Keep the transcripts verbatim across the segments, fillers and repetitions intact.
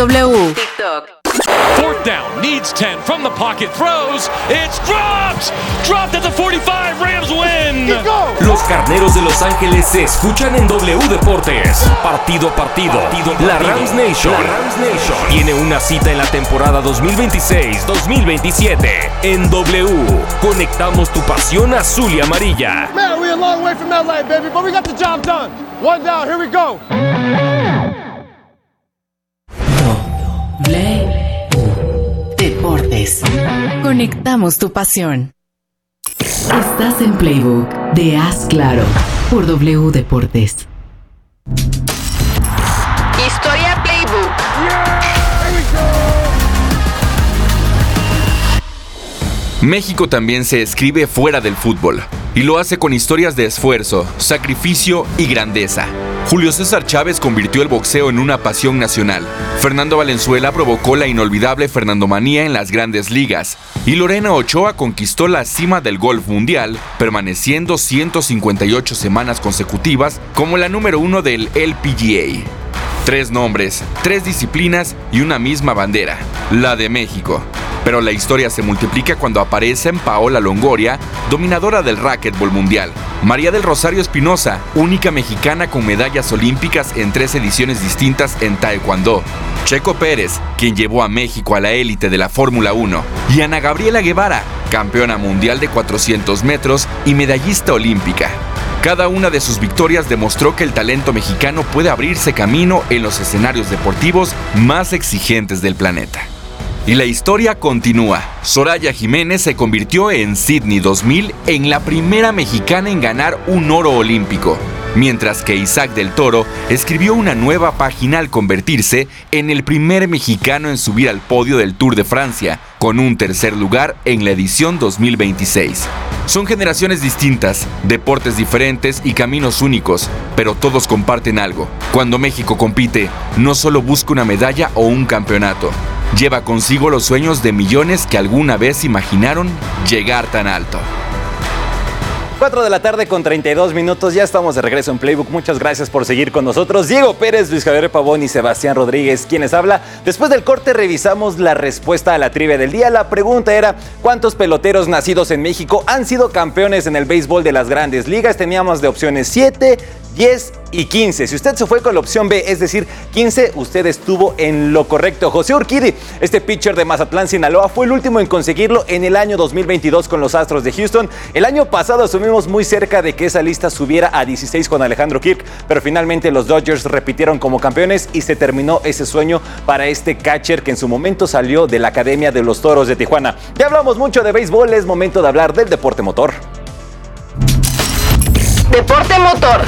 W. TikTok. Fourth down, needs ten, from the pocket, throws, it's dropped! Dropped at the forty-five, Rams win! Los Carneros de Los Ángeles se escuchan en W Deportes. Partido a partido, partido, partido. La Rams Nation, la Rams Nation tiene una cita en la temporada dos mil veintiséis dos mil veintisiete. En W, conectamos tu pasión azul y amarilla. Man, we're a long way from L A, baby, but we got the job done. One down, here we go. W Deportes. Conectamos tu pasión. Estás en Playbook de Haz Claro por W Deportes. Historia Playbook. Yeah, here we go. México también se escribe fuera del fútbol, y lo hace con historias de esfuerzo, sacrificio y grandeza. Julio César Chávez convirtió el boxeo en una pasión nacional. Fernando Valenzuela provocó la inolvidable Fernandomanía en las grandes ligas. Y Lorena Ochoa conquistó la cima del golf mundial, permaneciendo ciento cincuenta y ocho semanas consecutivas como la número uno del L P G A. Tres nombres, tres disciplinas y una misma bandera, la de México. Pero la historia se multiplica cuando aparecen Paola Longoria, dominadora del racquetbol mundial, María del Rosario Espinosa, única mexicana con medallas olímpicas en tres ediciones distintas en Taekwondo, Checo Pérez, quien llevó a México a la élite de la Fórmula uno, y Ana Gabriela Guevara, campeona mundial de cuatrocientos metros y medallista olímpica. Cada una de sus victorias demostró que el talento mexicano puede abrirse camino en los escenarios deportivos más exigentes del planeta. Y la historia continúa. Soraya Jiménez se convirtió en Sydney dos mil en la primera mexicana en ganar un oro olímpico, mientras que Isaac del Toro escribió una nueva página al convertirse en el primer mexicano en subir al podio del Tour de Francia, con un tercer lugar en la edición dos mil veintiséis. Son generaciones distintas, deportes diferentes y caminos únicos, pero todos comparten algo. Cuando México compite, no solo busca una medalla o un campeonato, lleva consigo los sueños de millones que alguna vez imaginaron llegar tan alto. cuatro de la tarde con treinta y dos minutos, ya estamos de regreso en Playbook. Muchas gracias por seguir con nosotros. Diego Pérez, Luis Javier Pavón y Sebastián Rodríguez, quienes habla. Después del corte revisamos la respuesta a la trivia del día. La pregunta era, ¿cuántos peloteros nacidos en México han sido campeones en el béisbol de las grandes ligas? Teníamos de opciones siete, diez y quince. Si usted se fue con la opción B, es decir, quince, usted estuvo en lo correcto. José Urquidi, este pitcher de Mazatlán, Sinaloa, fue el último en conseguirlo en el año dos mil veintidós con los Astros de Houston. El año pasado estuvimos muy cerca de que esa lista subiera a dieciséis con Alejandro Kirk, pero finalmente los Dodgers repitieron como campeones y se terminó ese sueño para este catcher que en su momento salió de la Academia de los Toros de Tijuana. Ya hablamos mucho de béisbol, es momento de hablar del deporte motor. Deporte motor.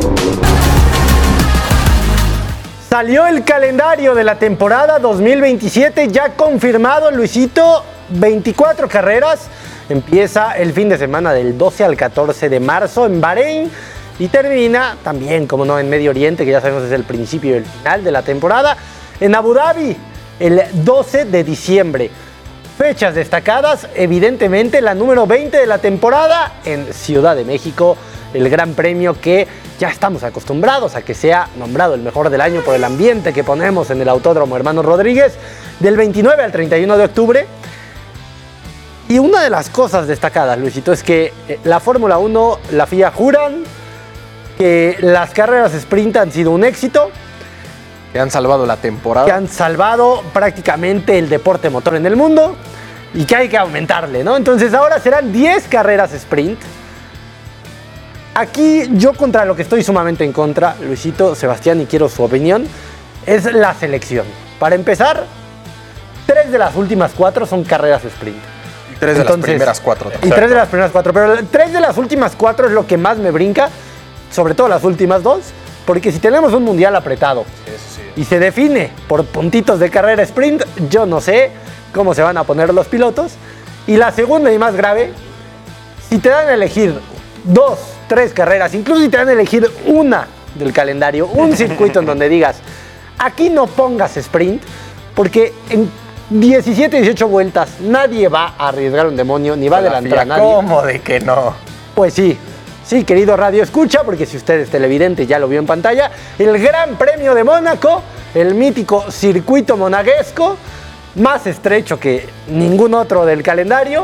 Salió el calendario de la temporada dos mil veintisiete, ya confirmado, Luisito, veinticuatro carreras. Empieza el fin de semana del doce al catorce de marzo en Bahrein y termina también, como no, en Medio Oriente, que ya sabemos es el principio y el final de la temporada, en Abu Dhabi el doce de diciembre. Fechas destacadas, evidentemente la número veinte de la temporada en Ciudad de México, el gran premio que ya estamos acostumbrados a que sea nombrado el mejor del año por el ambiente que ponemos en el Autódromo Hermanos Rodríguez, del veintinueve al treinta y uno de octubre. Y una de las cosas destacadas, Luisito, es que la Fórmula uno, la F I A juran que las carreras sprint han sido un éxito, que han salvado la temporada, que han salvado prácticamente el deporte motor en el mundo y que hay que aumentarle, ¿no? Entonces ahora serán diez carreras sprint. Aquí yo contra lo que estoy sumamente en contra, Luisito, Sebastián, y quiero su opinión, es la selección. Para empezar, tres de las últimas cuatro son carreras sprint. Y tres de Entonces, las primeras cuatro. Y tres de las primeras cuatro, pero tres de las últimas cuatro es lo que más me brinca, sobre todo las últimas dos, porque si tenemos un mundial apretado sí, sí. y se define por puntitos de carrera sprint, yo no sé cómo se van a poner los pilotos. Y la segunda y más grave, si te dan a elegir dos, tres carreras, incluso si te dan a elegir una del calendario, un circuito en donde digas, aquí no pongas sprint, porque en diecisiete, dieciocho vueltas nadie va a arriesgar un demonio, ni va a adelantar a nadie. ¿Cómo de que no? Pues sí, sí, querido Radio Escucha, porque si usted es televidente ya lo vio en pantalla, el Gran Premio de Mónaco, el mítico circuito monegasco, más estrecho que ningún otro del calendario,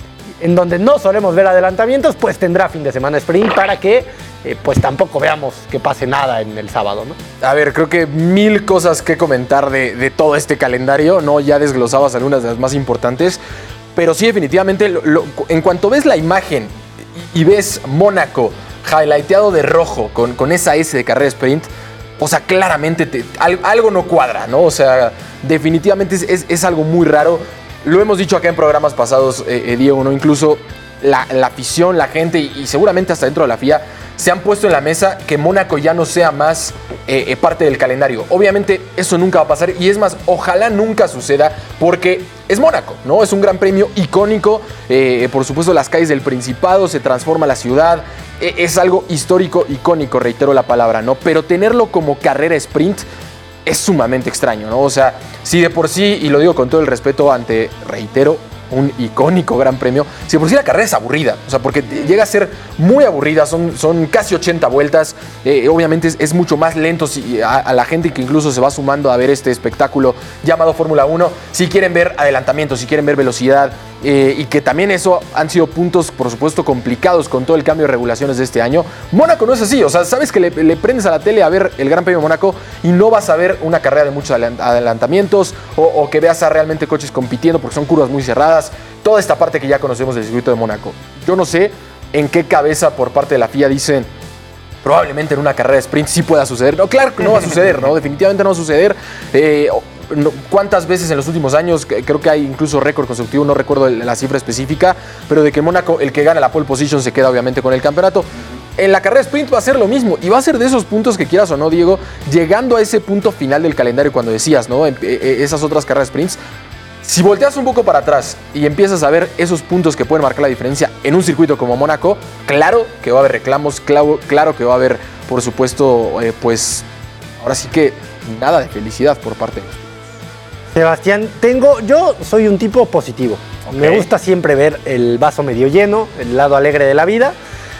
en donde no solemos ver adelantamientos, pues tendrá fin de semana sprint para que eh, pues tampoco veamos que pase nada en el sábado, ¿no? A ver, creo que mil cosas que comentar de, de todo este calendario, ¿no? Ya desglosabas algunas de las más importantes, pero sí, definitivamente, lo, lo, en cuanto ves la imagen y, y ves Mónaco highlighteado de rojo con, con esa S de carrera sprint, o sea, claramente te, al, algo no cuadra, ¿no? O sea, definitivamente es, es, es algo muy raro. Lo hemos dicho acá en programas pasados, eh, eh, Diego, ¿no? Incluso la, la afición, la gente y, y seguramente hasta dentro de la F I A se han puesto en la mesa que Mónaco ya no sea más eh, eh, parte del calendario. Obviamente eso nunca va a pasar y es más, ojalá nunca suceda porque es Mónaco, ¿no? Es un gran premio icónico. Eh, por supuesto, las calles del Principado, se transforma la ciudad. Eh, es algo histórico, icónico, reitero la palabra, ¿no? Pero tenerlo como carrera sprint es sumamente extraño, ¿no? O sea, si de por sí, y lo digo con todo el respeto ante, reitero, un icónico gran premio, si de por sí la carrera es aburrida, o sea, porque llega a ser muy aburrida, son, son casi ochenta vueltas, eh, obviamente es, es mucho más lento si, a, a la gente que incluso se va sumando a ver este espectáculo llamado Fórmula uno, si quieren ver adelantamientos, si quieren ver velocidad, eh, y que también eso han sido puntos, por supuesto, complicados con todo el cambio de regulaciones de este año. Mónaco no es así, o sea, sabes que le, le prendes a la tele a ver el Gran Premio de Mónaco y no vas a ver una carrera de muchos adelantamientos o, o que veas a realmente coches compitiendo porque son curvas muy cerradas. Toda esta parte que ya conocemos del circuito de Mónaco. Yo no sé en qué cabeza por parte de la F I A dicen probablemente en una carrera de sprint sí pueda suceder. No, claro que no va a suceder, ¿no? Definitivamente no va a suceder. Eh, no, ¿Cuántas veces en los últimos años? Creo que hay incluso récord consecutivo, no recuerdo la cifra específica, pero de que Mónaco, el que gana la pole position se queda obviamente con el campeonato. En la carrera sprint va a ser lo mismo y va a ser de esos puntos que quieras o no, Diego, llegando a ese punto final del calendario cuando decías, ¿no? Esas otras carreras sprints. Si volteas un poco para atrás y empiezas a ver esos puntos que pueden marcar la diferencia en un circuito como Mónaco, claro que va a haber reclamos, claro, claro que va a haber, por supuesto, eh, pues ahora sí que nada de felicidad por parte de los. Sebastián, tengo, yo soy un tipo positivo. Okay. Me gusta siempre ver el vaso medio lleno, el lado alegre de la vida.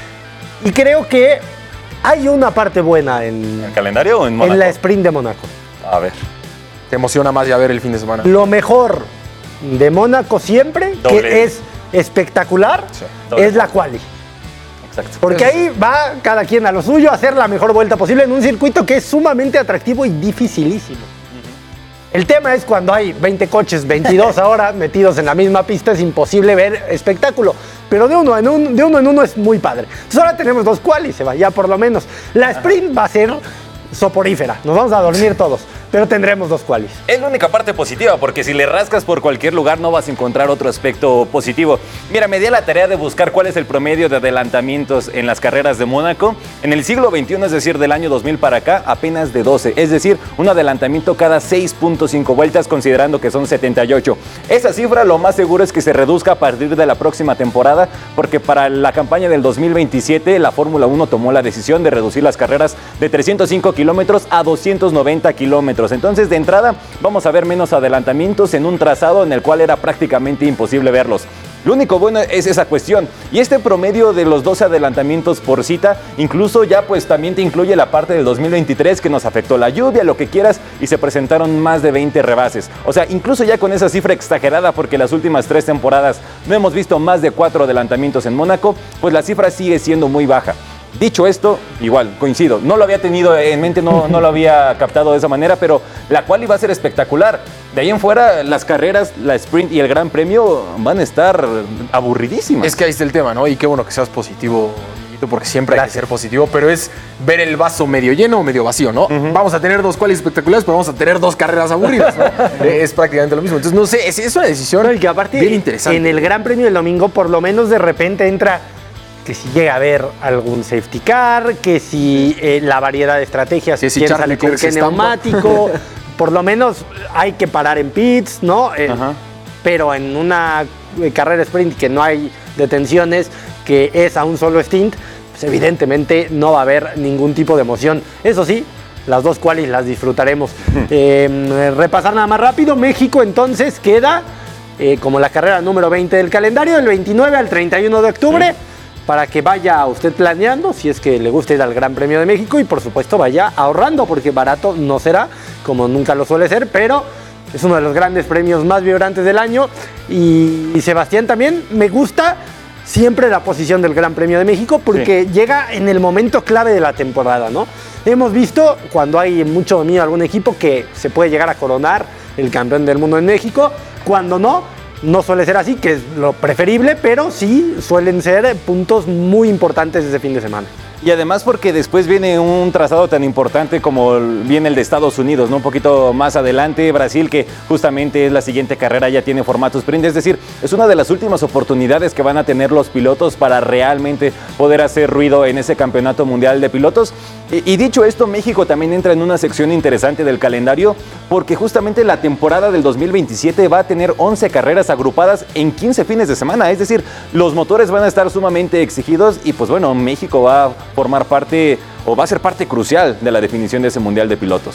Y creo que hay una parte buena en... ¿En el calendario o en Mónaco? En la sprint de Mónaco. A ver. ¿Te emociona más ya ver el fin de semana? Lo mejor de Mónaco siempre, doble. Que es espectacular, sí, es la quali. Exacto. Porque ahí va cada quien a lo suyo a hacer la mejor vuelta posible en un circuito que es sumamente atractivo y dificilísimo. El tema es cuando hay veinte coches, veintidós ahora metidos en la misma pista, es imposible ver espectáculo. Pero de uno en uno, de uno, en uno es muy padre. Entonces ahora tenemos dos qualis, se va, ya por lo menos. La sprint va a ser soporífera, nos vamos a dormir todos, pero tendremos dos qualis. Es la única parte positiva, porque si le rascas por cualquier lugar no vas a encontrar otro aspecto positivo. Mira, me di a la tarea de buscar cuál es el promedio de adelantamientos en las carreras de Mónaco. En el siglo veintiuno, es decir, del año dos mil para acá, apenas de doce. Es decir, un adelantamiento cada seis punto cinco vueltas, considerando que son setenta y ocho. Esa cifra lo más seguro es que se reduzca a partir de la próxima temporada, porque para la campaña del dos mil veintisiete, la Fórmula uno tomó la decisión de reducir las carreras de trescientos cinco kilómetros a doscientos noventa kilómetros. Entonces, de entrada, vamos a ver menos adelantamientos en un trazado en el cual era prácticamente imposible verlos. Lo único bueno es esa cuestión. Y este promedio de los doce adelantamientos por cita, incluso ya pues también te incluye la parte del dos mil veintitrés que nos afectó la lluvia, lo que quieras, y se presentaron más de veinte rebases. O sea, incluso ya con esa cifra exagerada, porque las últimas tres temporadas no hemos visto más de cuatro adelantamientos en Mónaco, pues la cifra sigue siendo muy baja. Dicho esto, igual, coincido. No lo había tenido en mente, no, no lo había captado de esa manera, pero la quali va a ser espectacular. De ahí en fuera, las carreras, la sprint y el Gran Premio van a estar aburridísimas. Es que ahí está el tema, ¿no? Y qué bueno que seas positivo, porque siempre Gracias. Hay que ser positivo, pero es ver el vaso medio lleno o medio vacío, ¿no? Uh-huh. Vamos a tener dos qualis espectaculares, pero vamos a tener dos carreras aburridas, ¿no? Es prácticamente lo mismo. Entonces, no sé, es, es una decisión no, y que aparte, bien interesante. En el Gran Premio del domingo, por lo menos de repente entra... que si llega a haber algún safety car, que si eh, la variedad de estrategias, sí, quién sale con qué neumático, por lo menos hay que parar en pits, ¿no? Eh, pero en una carrera sprint que no hay detenciones, que es a un solo stint, pues evidentemente no va a haber ningún tipo de emoción. Eso sí, las dos qualis las disfrutaremos. eh, repasar nada más rápido, México entonces queda eh, como la carrera número veinte del calendario, del veintinueve al treinta y uno de octubre. Sí. para que vaya usted planeando si es que le gusta ir al Gran Premio de México y por supuesto vaya ahorrando porque barato no será, como nunca lo suele ser, pero es uno de los grandes premios más vibrantes del año. Y, y Sebastián, también me gusta siempre la posición del Gran Premio de México porque sí. llega en el momento clave de la temporada, ¿no? Hemos visto cuando hay mucho dominio de algún equipo que se puede llegar a coronar el campeón del mundo en México, cuando no, no suele ser así, que es lo preferible, pero sí suelen ser puntos muy importantes ese fin de semana. Y además porque después viene un trazado tan importante como viene el de Estados Unidos, ¿no? Un poquito más adelante, Brasil, que justamente es la siguiente carrera, ya tiene formato sprint, es decir, es una de las últimas oportunidades que van a tener los pilotos para realmente poder hacer ruido en ese campeonato mundial de pilotos. Y, y dicho esto, México también entra en una sección interesante del calendario, porque justamente la temporada del dos mil veintisiete va a tener once carreras agrupadas en quince fines de semana, es decir, los motores van a estar sumamente exigidos y pues bueno, México va a formar parte o va a ser parte crucial de la definición de ese mundial de pilotos.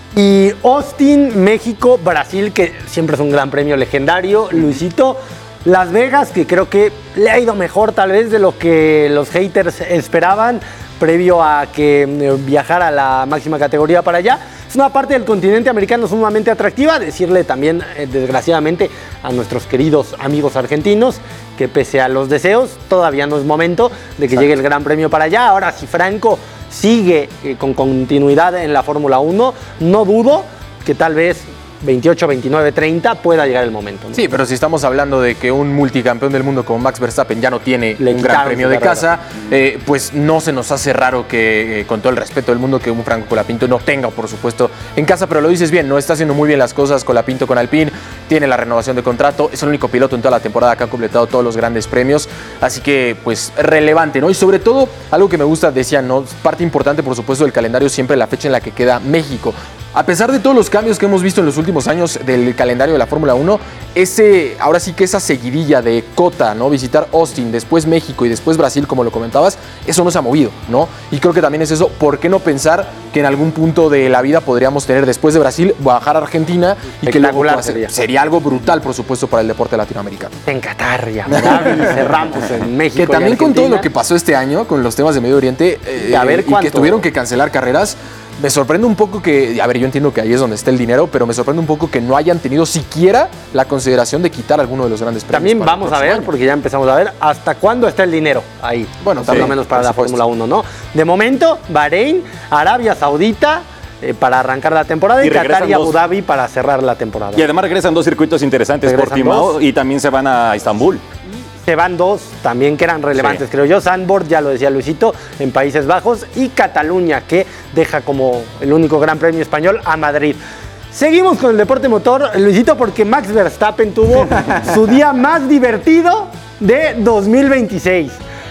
Y Austin, México, Brasil, que siempre es un gran premio legendario, Luisito. Las Vegas, que creo que le ha ido mejor tal vez de lo que los haters esperaban previo a que viajara a la máxima categoría para allá. Es una parte del continente americano sumamente atractiva. Decirle también, eh, desgraciadamente, a nuestros queridos amigos argentinos que pese a los deseos, todavía no es momento de que Exacto. llegue el Gran Premio para allá. Ahora, si Franco sigue eh, con continuidad en la Fórmula uno, no dudo que tal vez veintiocho, veintinueve, treinta pueda llegar el momento, ¿no? Sí, pero si estamos hablando de que un multicampeón del mundo como Max Verstappen ya no tiene Le un gran premio de casa, eh, pues no se nos hace raro que, eh, con todo el respeto del mundo, que un Franco Colapinto no tenga, por supuesto, en casa, pero lo dices bien, no está haciendo muy bien las cosas Colapinto con Alpine, tiene la renovación de contrato, es el único piloto en toda la temporada que ha completado todos los grandes premios, así que, pues, relevante, ¿no? Y sobre todo, algo que me gusta, decía, ¿no? Parte importante, por supuesto, del calendario, siempre la fecha en la que queda México. A pesar de todos los cambios que hemos visto en los últimos años del calendario de la Fórmula uno, ese, ahora sí que esa seguidilla de Cota, ¿no? Visitar Austin, después México y después Brasil, como lo comentabas, eso no se ha movido, ¿no? Y creo que también es eso, ¿por qué no pensar que en algún punto de la vida podríamos tener después de Brasil, bajar a Argentina y que luego sería. sería algo brutal, por supuesto, para el deporte latinoamericano? En Qatar ya, cerramos en México. Que también con todo lo que pasó este año, con los temas de Medio Oriente, eh, a ver y que tuvieron que cancelar carreras, me sorprende un poco que, a ver, yo entiendo que ahí es donde está el dinero, pero me sorprende un poco que no hayan tenido siquiera la consideración de quitar alguno de los grandes premios. También vamos a ver, año. porque ya empezamos a ver hasta cuándo está el dinero ahí. Bueno, por lo menos para la Fórmula uno, ¿no? De momento, Bahrein, Arabia Saudita, eh, para arrancar la temporada y, y Qatar y Abu dos. Dhabi para cerrar la temporada. Y además regresan dos circuitos interesantes, Portimao y también se van a Estambul. Se van dos también que eran relevantes, sí. creo yo. Zandvoort, ya lo decía Luisito, en Países Bajos. Y Cataluña, que deja como el único gran premio español a Madrid. Seguimos con el deporte motor, Luisito, porque Max Verstappen tuvo su día más divertido de dos mil veintiséis.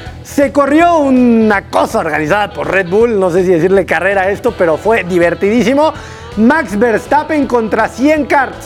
Se corrió una cosa organizada por Red Bull, no sé si decirle carrera a esto, pero fue divertidísimo. Max Verstappen contra cien karts.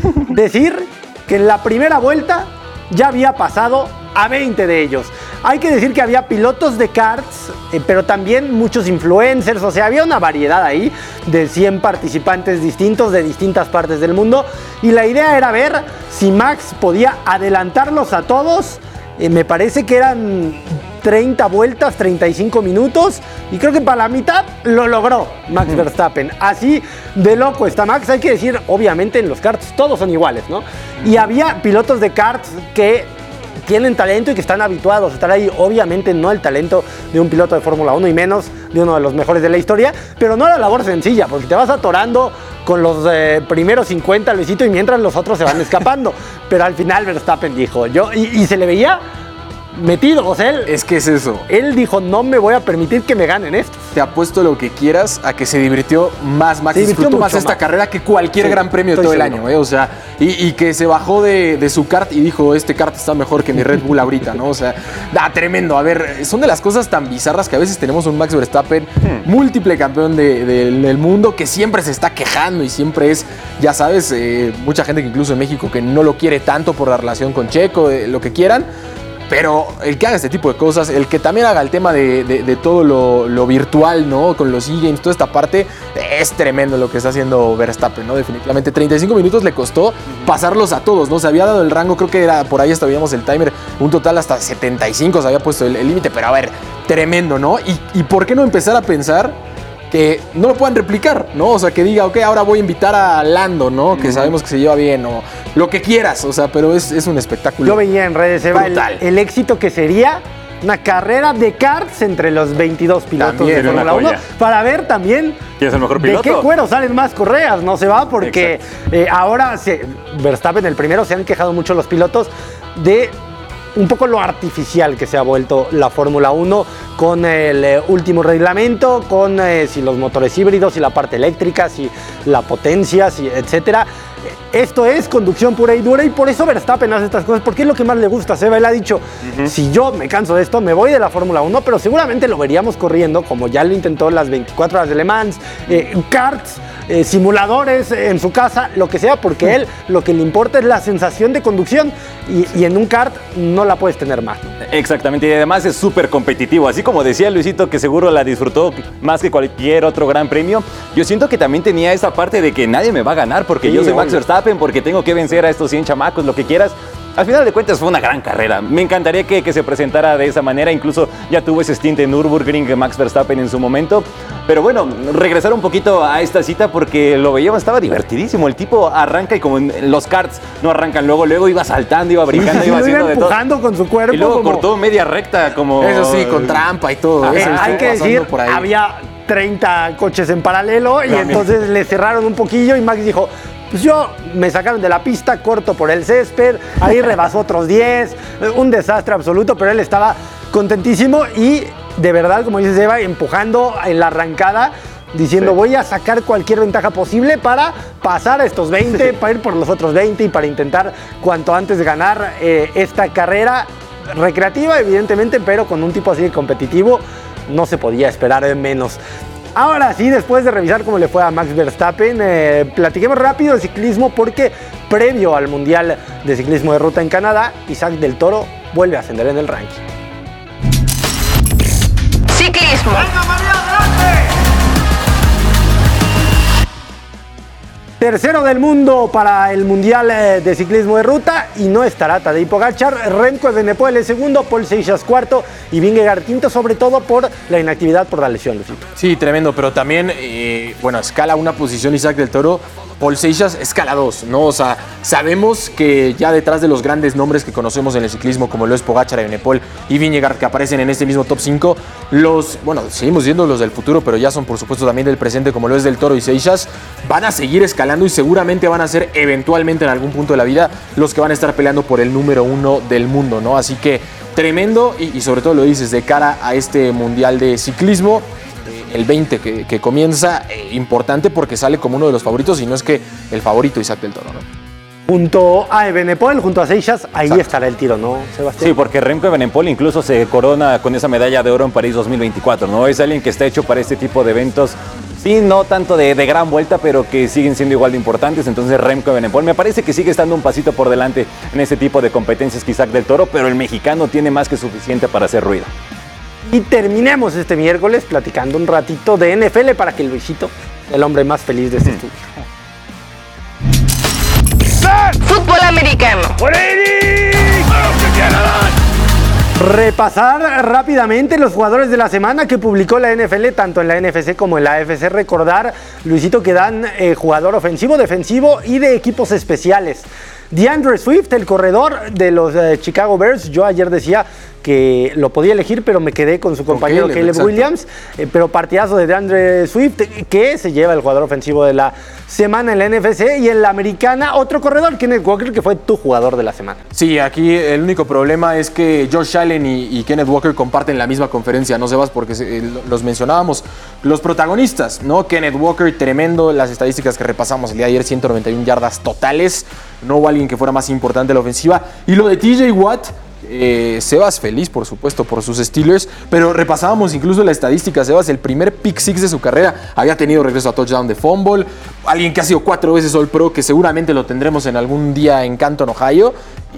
Decir que en la primera vuelta ya había pasado a veinte de ellos. Hay que decir que había pilotos de karts, eh, pero también muchos influencers, o sea, había una variedad ahí de cien participantes distintos de distintas partes del mundo y la idea era ver si Max podía adelantarlos a todos. Eh, me parece que eran treinta vueltas, treinta y cinco minutos y creo que para la mitad lo logró Max uh-huh. Verstappen. Así de loco está Max. Hay que decir, obviamente en los karts todos son iguales, ¿no? Uh-huh. Y había pilotos de karts que tienen talento y que están habituados a estar ahí. Obviamente no el talento de un piloto de Fórmula uno y menos de uno de los mejores de la historia, pero no la labor sencilla, porque te vas atorando con los eh, primeros cincuenta, Luisito, y mientras los otros se van escapando. Pero al final Verstappen dijo, yo, y, y se le veía metido, o sea, él, es que es eso. Él dijo, no me voy a permitir que me ganen esto. Te apuesto lo que quieras a que se divirtió más, Max, disfrutó más esta más. carrera que cualquier sí, gran premio de todo seguro. el año, ¿eh? O sea, y, y que se bajó de, de su kart y dijo, este kart está mejor que mi Red Bull ahorita, ¿no? O sea, da tremendo. A ver, son de las cosas tan bizarras que a veces tenemos un Max Verstappen, hmm. múltiple campeón de, de, del mundo, que siempre se está quejando y siempre es, ya sabes, eh, mucha gente que incluso en México que no lo quiere tanto por la relación con Checo, eh, lo que quieran. pero el que haga este tipo de cosas, el que también haga el tema de, de, de todo lo, lo virtual, ¿no? Con los e-games, toda esta parte, es tremendo lo que está haciendo Verstappen, ¿no? Definitivamente, treinta y cinco minutos le costó pasarlos a todos, ¿no? Se había dado el rango, creo que era, por ahí hasta veíamos el timer, un total hasta setenta y cinco se había puesto el límite, pero a ver, tremendo, ¿no? Y, y ¿por qué no empezar a pensar que no lo puedan replicar, ¿no? O sea, que diga, ok, ahora voy a invitar a Lando, ¿no? Que sabemos que se lleva bien, o lo que quieras, o sea, pero es, es un espectáculo. Yo veía en redes, Eva, el, el éxito que sería una carrera de karts entre los veintidós pilotos también de Fórmula uno para ver también ¿quién es el mejor piloto? De qué cuero salen más correas, ¿no? Se va porque eh, ahora se, Verstappen, el primero, se han quejado mucho los pilotos de un poco lo artificial que se ha vuelto la Fórmula uno con el eh, último reglamento, con eh, si los motores híbridos, si la parte eléctrica, si la potencia, si, etcétera. Esto es conducción pura y dura y por eso Verstappen hace estas cosas, porque es lo que más le gusta. Seba, él ha dicho, uh-huh. si yo me canso de esto, me voy de la Fórmula uno, pero seguramente lo veríamos corriendo, como ya lo intentó las veinticuatro horas de Le Mans, eh, karts, eh, simuladores en su casa, lo que sea, porque uh-huh. él lo que le importa es la sensación de conducción y, y en un kart no la puedes tener más. Exactamente, y además es súper competitivo, así como decía Luisito que seguro la disfrutó más que cualquier otro gran premio, yo siento que también tenía esa parte de que nadie me va a ganar porque sí, yo soy Max Verstappen, porque tengo que vencer a estos cien chamacos, lo que quieras. Al final de cuentas fue una gran carrera. Me encantaría que, que se presentara de esa manera. Incluso ya tuvo ese stint en Nürburgring Max Verstappen en su momento. Pero bueno, regresar un poquito a esta cita porque lo veíamos, estaba divertidísimo. El tipo arranca y como en los karts no arrancan luego, luego iba saltando, iba brincando, sí, iba haciendo iba de todo. empujando con su cuerpo. Y luego como... cortó media recta como... Eso sí, con trampa y todo. Eh, eso hay que decir, por ahí. había treinta coches en paralelo y También. entonces le cerraron un poquillo y Max dijo... Pues yo me sacaron de la pista, corto por el césped, ahí rebasó otros diez, un desastre absoluto, pero él estaba contentísimo y de verdad, como dices Eva, empujando en la arrancada, diciendo sí. voy a sacar cualquier ventaja posible para pasar a estos veinte, sí. para ir por los otros veinte y para intentar cuanto antes ganar eh, esta carrera recreativa, evidentemente, pero con un tipo así de competitivo no se podía esperar menos. Ahora sí, después de revisar cómo le fue a Max Verstappen, eh, platiquemos rápido de ciclismo porque previo al Mundial de Ciclismo de Ruta en Canadá, Isaac del Toro vuelve a ascender en el ranking. Ciclismo. ¡Venga, María, adelante! Tercero del mundo para el Mundial de Ciclismo de Ruta y no estará Tadej Pogačar. Remco Evenepoel es segundo, Paul Seixas cuarto y Vingegaard quinto, sobre todo por la inactividad por la lesión, Lucito. Sí, tremendo, pero también, eh, bueno, escala una posición Isaac del Toro, Paul Seixas escala dos, ¿no? O sea, sabemos que ya detrás de los grandes nombres que conocemos en el ciclismo, como lo es Pogačar, Evenepoel y Vingegaard, que aparecen en este mismo top cinco, los, bueno, seguimos viendo los del futuro, pero ya son por supuesto también del presente, como lo es del Toro y Seixas, van a seguir escalando y seguramente van a ser eventualmente en algún punto de la vida los que van a estar peleando por el número uno del mundo, ¿no? Así que tremendo y, y sobre todo lo dices de cara a este Mundial de Ciclismo, el veinte que, que comienza, eh, importante porque sale como uno de los favoritos y no es que el favorito Isaac del Toro, ¿no? Junto a Evenepoel, junto a Seixas, ahí Exacto. estará el tiro, ¿no, Sebastián? Sí, porque Remco Evenepoel incluso se corona con esa medalla de oro en París dos mil veinticuatro, ¿no? Es alguien que está hecho para este tipo de eventos, sí, no tanto de, de gran vuelta, pero que siguen siendo igual de importantes. Entonces Remco Evenepoel me parece que sigue estando un pasito por delante en este tipo de competencias que Isaac del Toro, pero el mexicano tiene más que suficiente para hacer ruido. Y terminemos este miércoles platicando un ratito de N F L para que Luisito, el hombre más feliz de este mm. estudio. Fútbol americano. Repasar rápidamente los jugadores de la semana que publicó la N F L, tanto en la N F C como en la A F C. Recordar, Luisito, que dan eh, jugador ofensivo, defensivo y de equipos especiales. DeAndre Swift, el corredor de los eh, Chicago Bears. Yo ayer decía que lo podía elegir, pero me quedé con su compañero Caleb, Caleb Williams. Eh, pero partidazo de DeAndre Swift, que se lleva el jugador ofensivo de la semana en la N F C. Y en la americana, otro corredor, Kenneth Walker, que fue tu jugador de la semana. Sí, aquí el único problema es que Josh Allen y, y Kenneth Walker comparten la misma conferencia, no Sebas, porque se, eh, los mencionábamos. Los protagonistas, ¿no? Kenneth Walker, tremendo, las estadísticas que repasamos el día de ayer, ciento noventa y una yardas totales. No hubo alguien que fuera más importante en la ofensiva. Y lo de T J Watt, eh, Sebas feliz, por supuesto, por sus Steelers, pero repasábamos incluso la estadística. Sebas, el primer pick six de su carrera, había tenido regreso a touchdown de fumble, alguien que ha sido cuatro veces All Pro, que seguramente lo tendremos en algún día en Canton, Ohio, y, y pues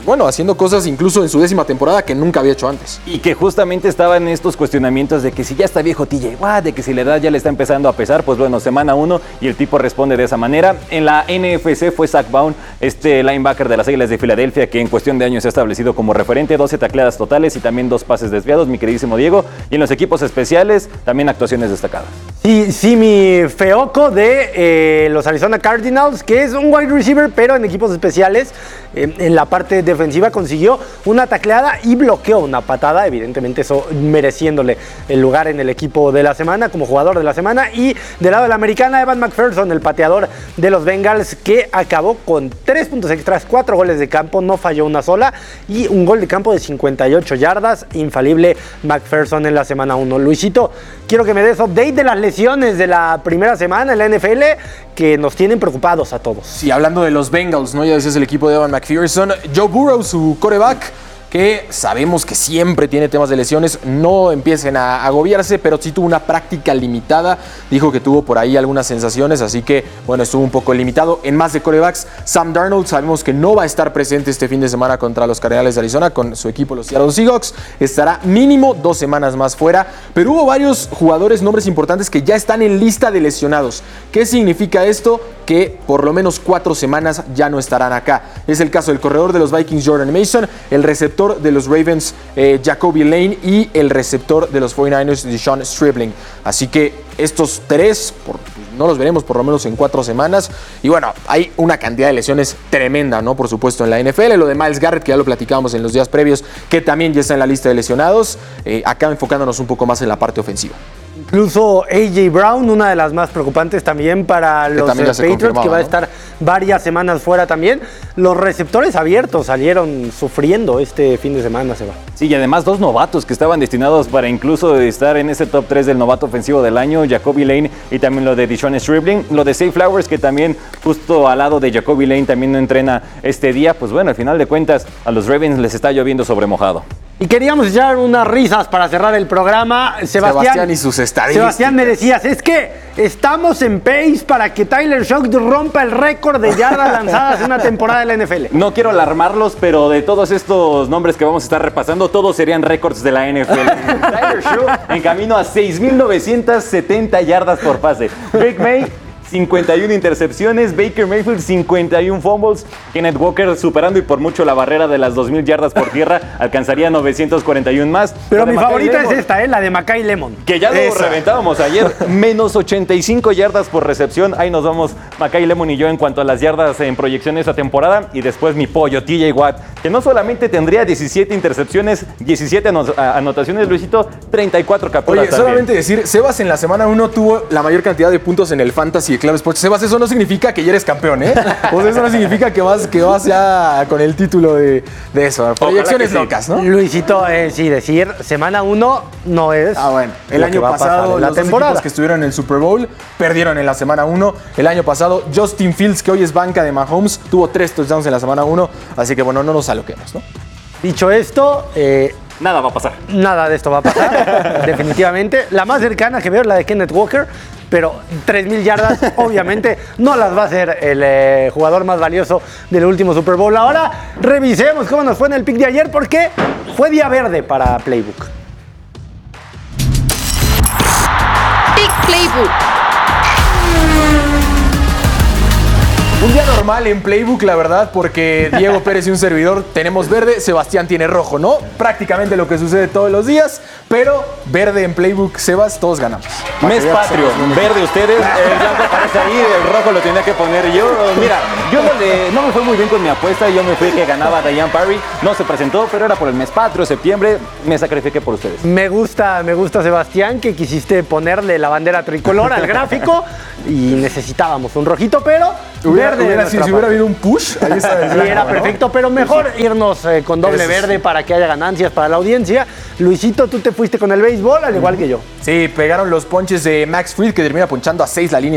pues bueno, haciendo cosas incluso en su décima temporada que nunca había hecho antes. Y que justamente estaban estos cuestionamientos de que si ya está viejo T J Watt, de que si la edad ya le está empezando a pesar, pues bueno, semana uno y el tipo responde de esa manera. En la N F C fue Zach Baun, este linebacker de las Águilas de Filadelfia, que en cuestión de años se ha establecido como referente, doce tacleadas totales y también dos pases desviados, mi queridísimo Diego. Y en los equipos especiales, también actuaciones destacadas. Sí, sí, mi feoco de eh, los Arizona Cardinals, que es un wide receiver, pero en equipos especiales, eh, en la parte defensiva consiguió una tacleada y bloqueó una patada, evidentemente eso mereciéndole el lugar en el equipo de la semana, como jugador de la semana. Y del lado de la americana, Evan McPherson, el pateador de los Bengals, que acabó con tres puntos extras, cuatro goles de campo, no falló una sola, y un gol de campo de cincuenta y ocho yardas, infalible McPherson en la semana uno. Luisito, quiero que me des update de las lesiones de la primera semana en la N F L que nos tienen preocupados a todos. Sí, hablando de los Bengals, ¿no? Ya decías el equipo de Evan McPherson. Joe Burrow, su quarterback, que sabemos que siempre tiene temas de lesiones, no empiecen a agobiarse, pero sí tuvo una práctica limitada, dijo que tuvo por ahí algunas sensaciones, así que bueno, estuvo un poco limitado. En más de quarterbacks, Sam Darnold sabemos que no va a estar presente este fin de semana contra los Cardenales de Arizona con su equipo los Seattle Seahawks, estará mínimo dos semanas más fuera, pero hubo varios jugadores, nombres importantes que ya están en lista de lesionados. ¿Qué significa esto? Que por lo menos cuatro semanas ya no estarán acá. Es el caso del corredor de los Vikings Jordan Mason, el receptor de los Ravens eh, Jacoby Lane y el receptor de los cuarenta y nueve ers Deshaun Stribling. Así que estos tres por, no los veremos por lo menos en cuatro semanas. Y bueno, hay una cantidad de lesiones tremenda, ¿no? Por supuesto en la N F L. Lo de Myles Garrett, que ya lo platicábamos en los días previos, que también ya está en la lista de lesionados. Eh, acá enfocándonos un poco más en la parte ofensiva. Incluso A J Brown, una de las más preocupantes también para los eh, Patriots, que va a estar ¿no? varias semanas fuera también. Los receptores abiertos salieron sufriendo este fin de semana, Seba. Sí, y además dos novatos que estaban destinados para incluso estar en ese top tres del novato ofensivo del año, Jacoby Lane y también lo de Deshaun Stribling. Lo de Zay Flowers, que también justo al lado de Jacoby Lane también no entrena este día. Pues bueno, al final de cuentas a los Ravens les está lloviendo sobre mojado. Y queríamos echar unas risas para cerrar el programa. Sebastián, Sebastián y sus estadísticas. Sebastián, me decías, es que estamos en pace para que Tyler Shough rompa el récord de yardas lanzadas en una temporada de la N F L. No quiero alarmarlos, pero de todos estos nombres que vamos a estar repasando, todos serían récords de la N F L. Tyler Shough en camino a seis mil novecientas setenta yardas por pase. Drake May, cincuenta y una intercepciones, Baker Mayfield cincuenta y uno fumbles, Kenneth Walker superando y por mucho la barrera de las dos mil yardas por tierra, alcanzaría novecientos cuarenta y uno más. Pero mi favorita es esta, ¿eh? La de Mackay Lemon. Que ya lo Esa. reventábamos ayer, menos ochenta y cinco yardas por recepción, ahí nos vamos Mackay Lemon y yo en cuanto a las yardas en proyección esta temporada, y después mi pollo T J Watt, que no solamente tendría diecisiete intercepciones, diecisiete anotaciones, Luisito, treinta y cuatro capturas. Oye, también. Solamente decir, Sebas en la semana uno tuvo la mayor cantidad de puntos en el Fantasy Clave Sports. Sebas, eso no significa que ya eres campeón, ¿eh? O sea, eso no significa que vas, que vas ya con el título de, de eso. Proyecciones sí. locas, ¿no? Luisito, eh, sí, decir semana uno no es. Ah, bueno. El año pasado, la los temporada equipos que estuvieron en el Super Bowl perdieron en la semana uno. El año pasado, Justin Fields, que hoy es banca de Mahomes, tuvo tres touchdowns en la semana uno. Así que, bueno, no nos aloquemos, ¿no? Dicho esto, eh, nada va a pasar. Nada de esto va a pasar, definitivamente. La más cercana que veo es la de Kenneth Walker, pero tres mil yardas, obviamente, no las va a hacer el eh, jugador más valioso del último Super Bowl. Ahora revisemos cómo nos fue en el pick de ayer, porque fue día verde para Playbook. Pick Playbook. Un día normal en Playbook, la verdad, porque Diego Pérez y un servidor tenemos verde, Sebastián tiene rojo, ¿no? Prácticamente lo que sucede todos los días, pero verde en Playbook, Sebas, todos ganamos. Mes patrio, verde ustedes, el blanco aparece ahí, el rojo lo tenía que poner yo. Mira, yo no, le, no me fue muy bien con mi apuesta, yo me fui que ganaba Diane Parry, no se presentó, pero era por el mes patrio, septiembre, me sacrifiqué por ustedes. Me gusta, me gusta, Sebastián, que quisiste ponerle la bandera tricolor al gráfico y necesitábamos un rojito, pero hubiera, verde. Hubiera, si, si hubiera habido un push, ahí está el blanco, sí, era perfecto, ¿no? Pero mejor irnos eh, con doble Eso verde sí. para que haya ganancias para la audiencia. Luisito, tú te fuiste con el béisbol, al igual que yo. Sí, pegaron los ponches de Max Fried, que termina ponchando a seis la línea